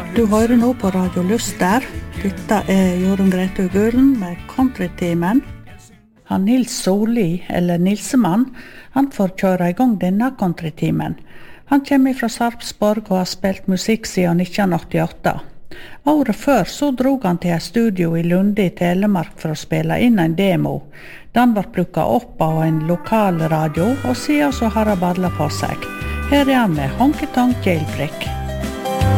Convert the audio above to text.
Du hører nå på Radio Luster. Dette Jorunn Grete Gulen med Countrytimen. Han Nils Solli, eller Nilsemann, han får kjøre I gang denne countrytimen. Han kommer fra Sarpsborg og har spilt musikk siden 1988. Året før så drog han til et studio I Lunde I Telemark for å spille inn en demo. Den var plukket opp av en lokal radio, og siden så har han badlet på seg. Her han med Honky Tonk Jailbreak.